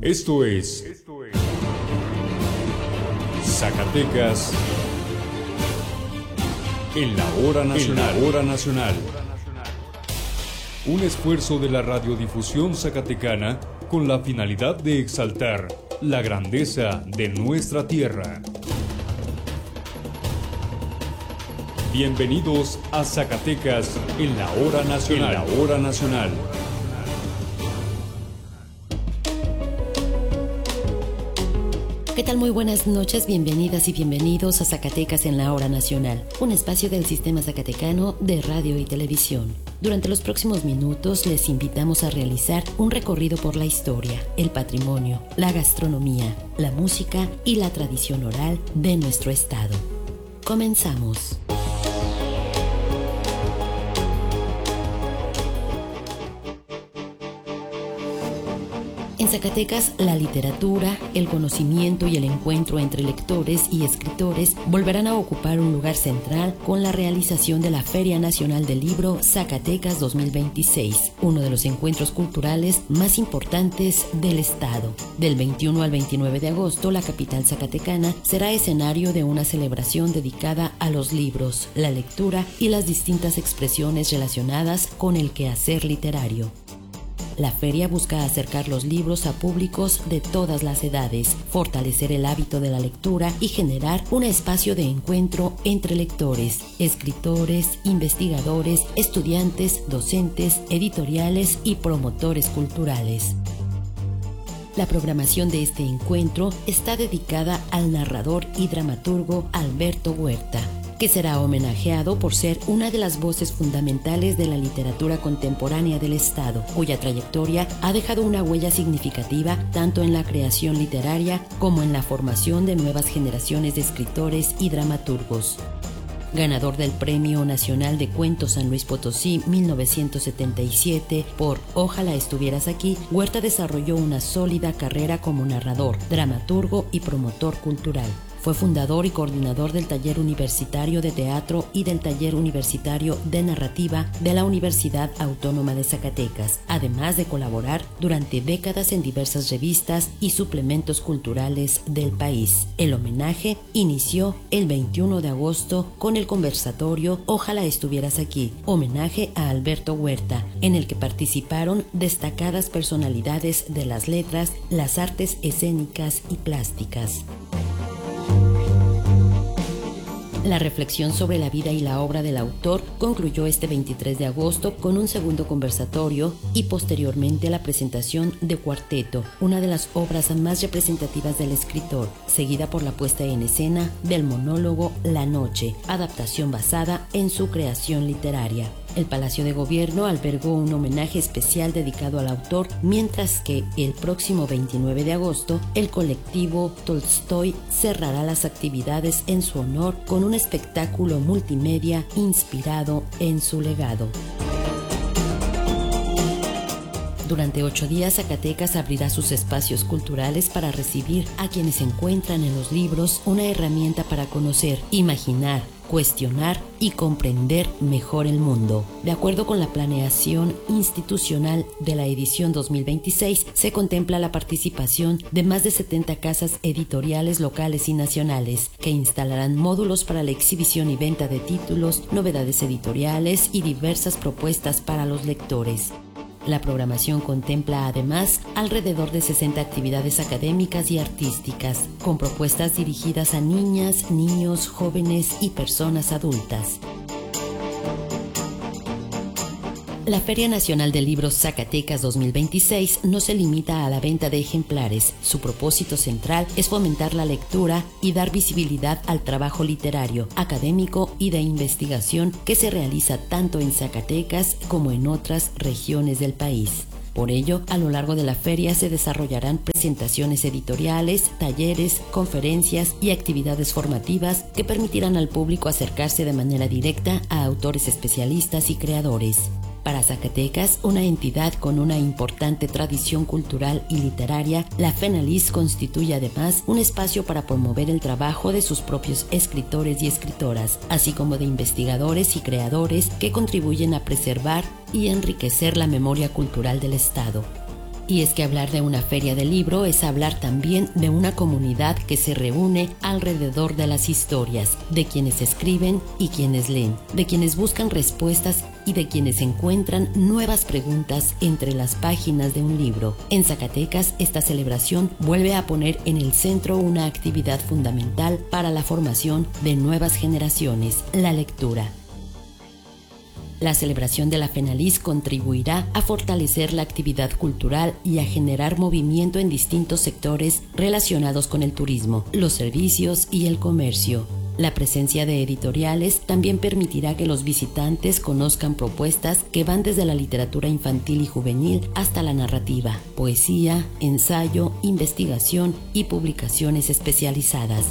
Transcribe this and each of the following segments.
Esto es Zacatecas en la hora nacional. Un esfuerzo de la radiodifusión zacatecana con la finalidad de exaltar la grandeza de nuestra tierra. Bienvenidos a Zacatecas en la hora nacional. ¿Qué tal? Muy buenas noches, bienvenidas y bienvenidos a Zacatecas en la Hora Nacional, un espacio del Sistema Zacatecano de Radio y Televisión. Durante los próximos minutos les invitamos a realizar un recorrido por la historia, el patrimonio, la gastronomía, la música y la tradición oral de nuestro estado. Comenzamos. En Zacatecas, la literatura, el conocimiento y el encuentro entre lectores y escritores volverán a ocupar un lugar central con la realización de la Feria Nacional del Libro Zacatecas 2026, uno de los encuentros culturales más importantes del estado. Del 21 al 29 de agosto, la capital zacatecana será escenario de una celebración dedicada a los libros, la lectura y las distintas expresiones relacionadas con el quehacer literario. La feria busca acercar los libros a públicos de todas las edades, fortalecer el hábito de la lectura y generar un espacio de encuentro entre lectores, escritores, investigadores, estudiantes, docentes, editoriales y promotores culturales. La programación de este encuentro está dedicada al narrador y dramaturgo Alberto Huerta, que será homenajeado por ser una de las voces fundamentales de la literatura contemporánea del estado, cuya trayectoria ha dejado una huella significativa tanto en la creación literaria como en la formación de nuevas generaciones de escritores y dramaturgos. Ganador del Premio Nacional de Cuentos San Luis Potosí 1977 por Ojalá estuvieras aquí, Huerta desarrolló una sólida carrera como narrador, dramaturgo y promotor cultural. Fue fundador y coordinador del Taller Universitario de Teatro y del Taller Universitario de Narrativa de la Universidad Autónoma de Zacatecas, además de colaborar durante décadas en diversas revistas y suplementos culturales del país. El homenaje inició el 21 de agosto con el conversatorio Ojalá estuvieras aquí, homenaje a Alberto Huerta, en el que participaron destacadas personalidades de las letras, las artes escénicas y plásticas. La reflexión sobre la vida y la obra del autor concluyó este 23 de agosto con un segundo conversatorio y posteriormente la presentación de Cuarteto, una de las obras más representativas del escritor, seguida por la puesta en escena del monólogo La Noche, adaptación basada en su creación literaria. El Palacio de Gobierno albergó un homenaje especial dedicado al autor, mientras que el próximo 29 de agosto, el colectivo Tolstoy cerrará las actividades en su honor con un espectáculo multimedia inspirado en su legado. Durante 8 días, Zacatecas abrirá sus espacios culturales para recibir a quienes encuentran en los libros una herramienta para conocer, imaginar, cuestionar y comprender mejor el mundo. De acuerdo con la planeación institucional de la edición 2026, se contempla la participación de más de 70 casas editoriales locales y nacionales, que instalarán módulos para la exhibición y venta de títulos, novedades editoriales y diversas propuestas para los lectores. La programación contempla además alrededor de 60 actividades académicas y artísticas, con propuestas dirigidas a niñas, niños, jóvenes y personas adultas. La Feria Nacional del Libro Zacatecas 2026 no se limita a la venta de ejemplares. Su propósito central es fomentar la lectura y dar visibilidad al trabajo literario, académico y de investigación que se realiza tanto en Zacatecas como en otras regiones del país. Por ello, a lo largo de la feria se desarrollarán presentaciones editoriales, talleres, conferencias y actividades formativas que permitirán al público acercarse de manera directa a autores especialistas y creadores. Para Zacatecas, una entidad con una importante tradición cultural y literaria, la FENALIS constituye además un espacio para promover el trabajo de sus propios escritores y escritoras, así como de investigadores y creadores que contribuyen a preservar y enriquecer la memoria cultural del Estado. Y es que hablar de una feria del libro es hablar también de una comunidad que se reúne alrededor de las historias, de quienes escriben y quienes leen, de quienes buscan respuestas y de quienes encuentran nuevas preguntas entre las páginas de un libro. En Zacatecas, esta celebración vuelve a poner en el centro una actividad fundamental para la formación de nuevas generaciones, la lectura. La celebración de la FENALIS contribuirá a fortalecer la actividad cultural y a generar movimiento en distintos sectores relacionados con el turismo, los servicios y el comercio. La presencia de editoriales también permitirá que los visitantes conozcan propuestas que van desde la literatura infantil y juvenil hasta la narrativa, poesía, ensayo, investigación y publicaciones especializadas.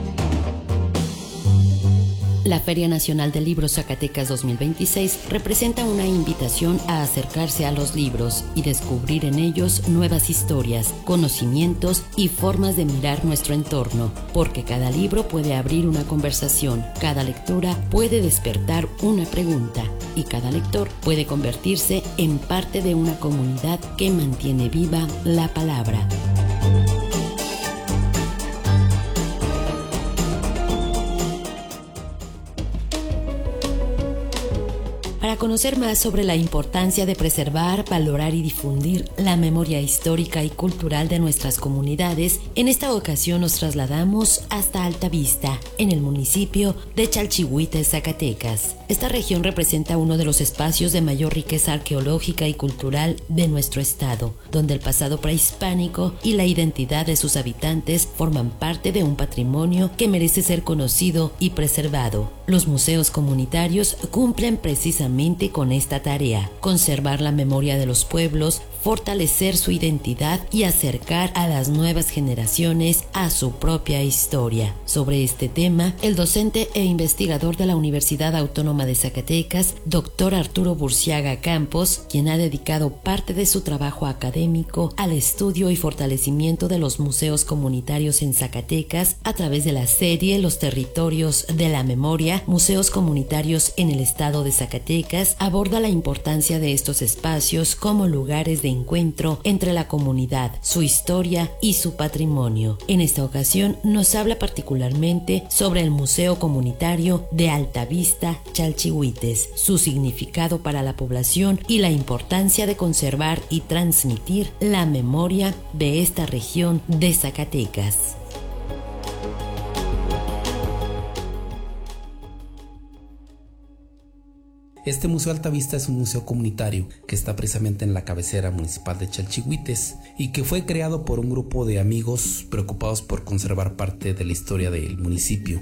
La Feria Nacional del Libro Zacatecas 2026 representa una invitación a acercarse a los libros y descubrir en ellos nuevas historias, conocimientos y formas de mirar nuestro entorno, porque cada libro puede abrir una conversación, cada lectura puede despertar una pregunta y cada lector puede convertirse en parte de una comunidad que mantiene viva la palabra. Para conocer más sobre la importancia de preservar, valorar y difundir la memoria histórica y cultural de nuestras comunidades, en esta ocasión nos trasladamos hasta Altavista, en el municipio de Chalchihuites, Zacatecas. Esta región representa uno de los espacios de mayor riqueza arqueológica y cultural de nuestro estado, donde el pasado prehispánico y la identidad de sus habitantes forman parte de un patrimonio que merece ser conocido y preservado. Los museos comunitarios cumplen precisamente con esta tarea: conservar la memoria de los pueblos, fortalecer su identidad y acercar a las nuevas generaciones a su propia historia. Sobre este tema, el docente e investigador de la Universidad Autónoma de Zacatecas, Dr. Arturo Burciaga Campos, quien ha dedicado parte de su trabajo académico al estudio y fortalecimiento de los museos comunitarios en Zacatecas a través de la serie Los Territorios de la Memoria, Museos Comunitarios en el Estado de Zacatecas, aborda la importancia de estos espacios como lugares de encuentro entre la comunidad, su historia y su patrimonio. En esta ocasión nos habla particularmente sobre el Museo Comunitario de Altavista, Chalchihuites, su significado para la población y la importancia de conservar y transmitir la memoria de esta región de Zacatecas. Este Museo Altavista es un museo comunitario que está precisamente en la cabecera municipal de Chalchihuites y que fue creado por un grupo de amigos preocupados por conservar parte de la historia del municipio.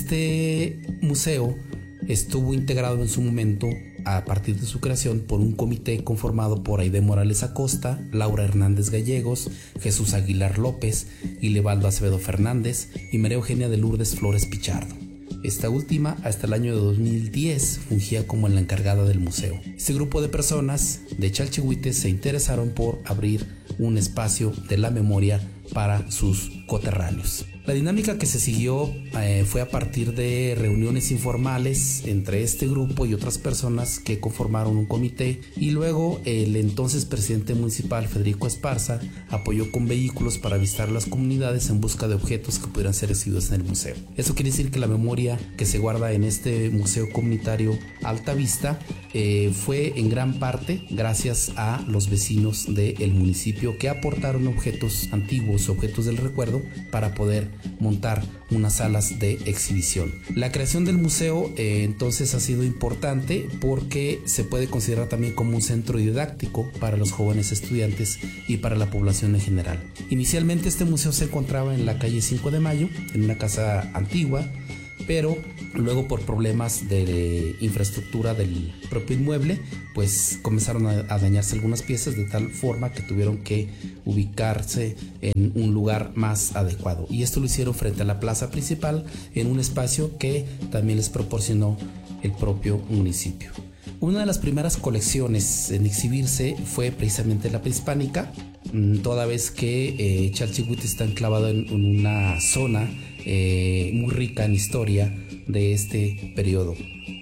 Este museo estuvo integrado en su momento, a partir de su creación, por un comité conformado por Aide Morales Acosta, Laura Hernández Gallegos, Jesús Aguilar López, Ilevaldo Acevedo Fernández y María Eugenia de Lourdes Flores Pichardo. Esta última, hasta el año de 2010, fungía como la encargada del museo. Este grupo de personas de Chalchihuites se interesaron por abrir un espacio de la memoria para sus coterráneos. La dinámica que se siguió fue a partir de reuniones informales entre este grupo y otras personas que conformaron un comité, y luego el entonces presidente municipal, Federico Esparza, apoyó con vehículos para visitar las comunidades en busca de objetos que pudieran ser exhibidos en el museo. Eso quiere decir que la memoria que se guarda en este museo comunitario Altavista fue en gran parte gracias a los vecinos del municipio, que aportaron objetos antiguos, objetos del recuerdo, para poder montar unas salas de exhibición. La creación del museo entonces ha sido importante porque se puede considerar también como un centro didáctico para los jóvenes estudiantes y para la población en general. Inicialmente este museo se encontraba en la calle 5 de Mayo, en una casa antigua, pero luego, por problemas de infraestructura del propio inmueble, pues comenzaron a dañarse algunas piezas, de tal forma que tuvieron que ubicarse en un lugar más adecuado, y esto lo hicieron frente a la plaza principal, en un espacio que también les proporcionó el propio municipio. Una de las primeras colecciones en exhibirse fue precisamente la prehispánica, toda vez que Chalchihuites está enclavado en una zona muy rica en historia de este periodo.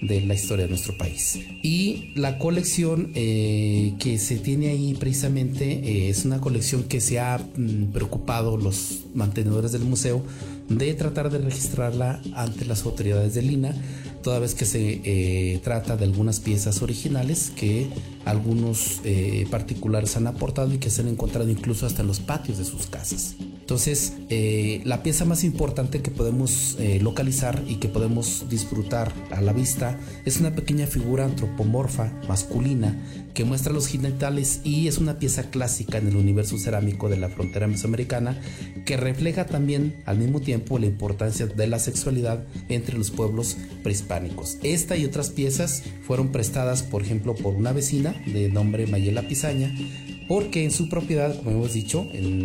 de la historia de nuestro país. Y la colección que se tiene ahí precisamente es una colección que se ha preocupado los mantenedores del museo de tratar de registrarla ante las autoridades del INAH, toda vez que se trata de algunas piezas originales que algunos particulares han aportado y que se han encontrado incluso hasta en los patios de sus casas. Entonces, la pieza más importante que podemos localizar y que podemos disfrutar a la vista es una pequeña figura antropomorfa masculina que muestra los genitales, y es una pieza clásica en el universo cerámico de la frontera mesoamericana que refleja también al mismo tiempo la importancia de la sexualidad entre los pueblos prehispánicos. Esta y otras piezas fueron prestadas, por ejemplo, por una vecina de nombre Mayela Pizaña, porque en su propiedad, como hemos dicho,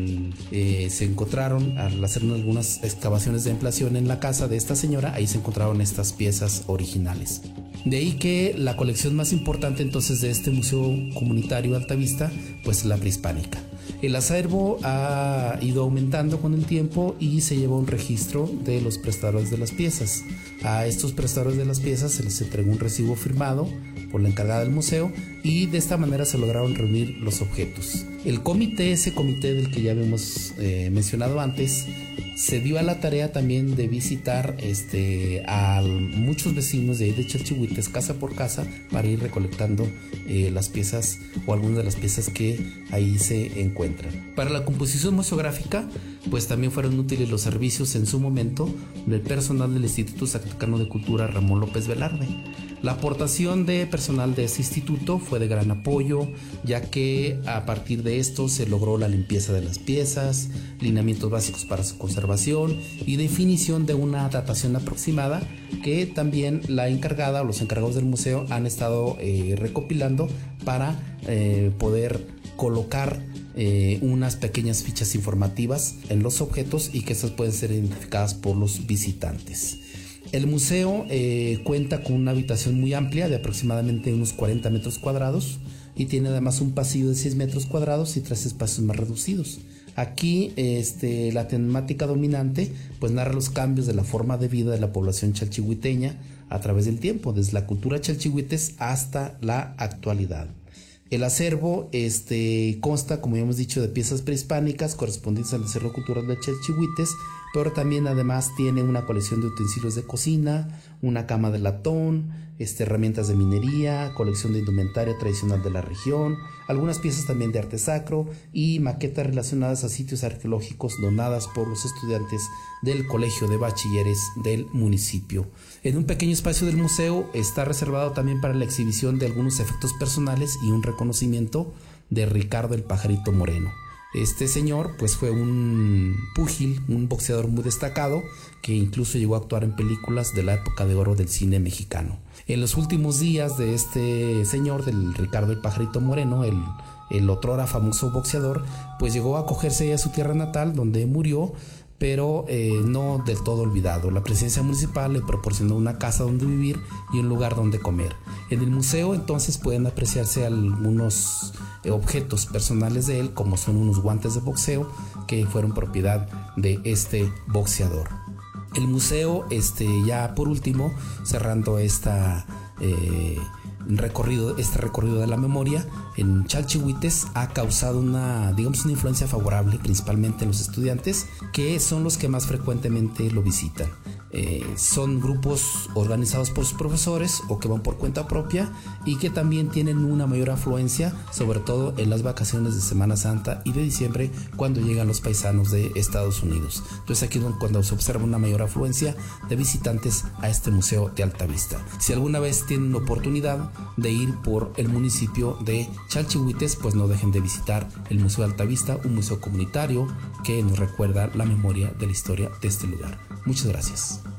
se encontraron, al hacer algunas excavaciones de ampliación en la casa de esta señora, ahí se encontraron estas piezas originales. De ahí que la colección más importante entonces de este Museo Comunitario Altavista, pues la prehispánica. El acervo ha ido aumentando con el tiempo y se lleva un registro de los prestadores de las piezas. A estos prestadores de las piezas se les entregó un recibo firmado por la encargada del museo, y de esta manera se lograron reunir los objetos. El comité, ese comité del que ya habíamos mencionado antes, se dio a la tarea también de visitar a muchos vecinos de ahí de Chalchihuites, casa por casa, para ir recolectando las piezas o algunas de las piezas que ahí se encuentran. Para la composición museográfica, pues también fueron útiles los servicios en su momento del personal del Instituto Zacatecano de Cultura Ramón López Velarde. La aportación de personal de este instituto fue de gran apoyo, ya que a partir de esto se logró la limpieza de las piezas, lineamientos básicos para su conservación y definición de una datación aproximada, que también la encargada o los encargados del museo han estado recopilando para poder colocar unas pequeñas fichas informativas en los objetos y que estas pueden ser identificadas por los visitantes. El museo cuenta con una habitación muy amplia de aproximadamente unos 40 metros cuadrados y tiene además un pasillo de 6 metros cuadrados y 3 espacios más reducidos. Aquí la temática dominante pues narra los cambios de la forma de vida de la población chalchihuiteña a través del tiempo, desde la cultura chalchihuites hasta la actualidad. El acervo consta, como ya hemos dicho, de piezas prehispánicas correspondientes al acervo cultural de Chalchihuites, pero también además tiene una colección de utensilios de cocina, una cama de latón, herramientas de minería, colección de indumentaria tradicional de la región, algunas piezas también de arte sacro y maquetas relacionadas a sitios arqueológicos donadas por los estudiantes del Colegio de Bachilleres del municipio. En un pequeño espacio del museo está reservado también para la exhibición de algunos efectos personales y un reconocimiento de Ricardo el Pajarito Moreno. Este señor pues fue un púgil, un boxeador muy destacado que incluso llegó a actuar en películas de la época de oro del cine mexicano. En los últimos días de este señor, del Ricardo el Pajarito Moreno, el otrora famoso boxeador, pues llegó a acogerse a su tierra natal, donde murió, pero no del todo olvidado. La presidencia municipal le proporcionó una casa donde vivir y un lugar donde comer. En el museo entonces pueden apreciarse algunos objetos personales de él, como son unos guantes de boxeo que fueron propiedad de este boxeador. El museo, ya por último, cerrando este recorrido de la memoria, en Chalchihuites ha causado una influencia favorable, principalmente en los estudiantes, que son los que más frecuentemente lo visitan. Son grupos organizados por sus profesores o que van por cuenta propia y que también tienen una mayor afluencia, sobre todo en las vacaciones de Semana Santa y de diciembre, cuando llegan los paisanos de Estados Unidos. Entonces aquí es cuando se observa una mayor afluencia de visitantes a este museo de Altavista. Si alguna vez tienen la oportunidad de ir por el municipio de Chalchihuites, pues no dejen de visitar el Museo de Altavista, un museo comunitario que nos recuerda la memoria de la historia de este lugar. Muchas gracias.